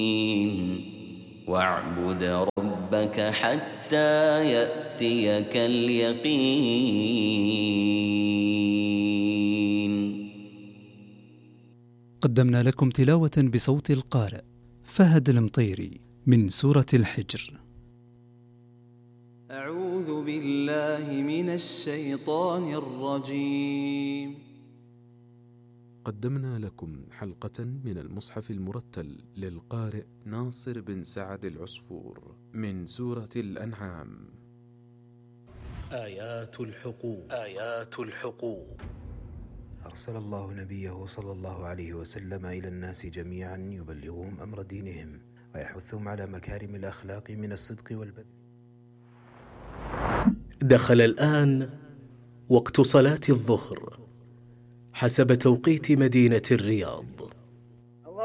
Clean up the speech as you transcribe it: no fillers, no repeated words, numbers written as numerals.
واعبد ربك حتى يأتيك اليقين. قدمنا لكم تلاوة بصوت القارئ فهد المطيري من سورة الحجر. أعوذ بالله من الشيطان الرجيم. قدمنا لكم حلقة من المصحف المرتل للقارئ ناصر بن سعد العصفور من سورة الأنعام. آيات الحقوق. أرسل الله نبيه صلى الله عليه وسلم إلى الناس جميعا يبلغهم أمر دينهم ويحثهم على مكارم الأخلاق من الصدق والبذل. دخل الآن وقت صلاة الظهر حسب توقيت مدينة الرياض.